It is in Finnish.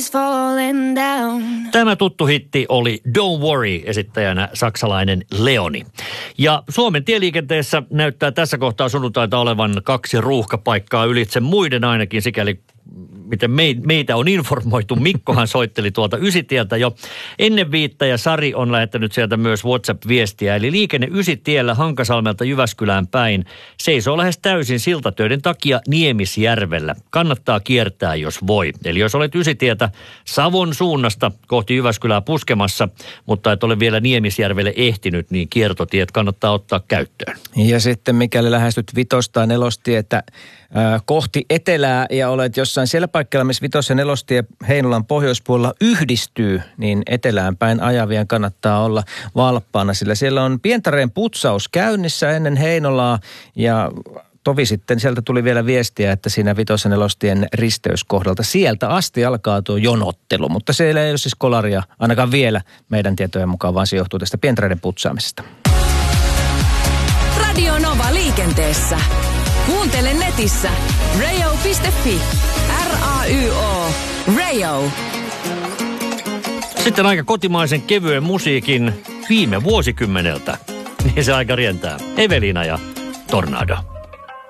Tämä tuttu hitti oli Don't Worry, esittäjänä saksalainen Leoni. Ja Suomen tieliikenteessä näyttää tässä kohtaa sunnuntaita olevan 2 ruuhkapaikkaa ylitse muiden ainakin, sikäli miten meitä on informoitu. Mikkohan soitteli tuolta Ysitieltä jo ennen 5 ja Sari on lähettänyt sieltä myös WhatsApp-viestiä. Eli liikenne Ysitiellä Hankasalmelta Jyväskylään päin seisoo lähes täysin siltatöiden takia Niemisjärvellä. Kannattaa kiertää, jos voi. Eli jos olet Ysitietä Savon suunnasta kohti Jyväskylää puskemassa, mutta et ole vielä Niemisjärvelle ehtinyt, niin kiertotiet kannattaa ottaa käyttöön. Ja sitten mikäli lähestyt 5 tai 4 tietä kohti etelää ja olet jossain siellä paikalla, missä 5 ja 4 tie Heinolan pohjoispuolella yhdistyy, niin etelään päin ajavien kannattaa olla valppaana, sillä siellä on Pientareen putsaus käynnissä ennen Heinolaa ja tovi sitten sieltä tuli vielä viestiä, että siinä 5 ja 4 tien risteyskohdalta sieltä asti alkaa tuo jonottelu, mutta siellä ei ole siis kolaria ainakaan vielä meidän tietojen mukaan, vaan se johtuu tästä Pientareiden putsaamisesta. Radio Nova liikenteessä. Kuuntele netissä rayo.fi. R-A-Y-O. Rayo. Sitten aika kotimaisen kevyen musiikin viime vuosikymmeneltä. Niin se aika rientää. Evelina ja Tornado.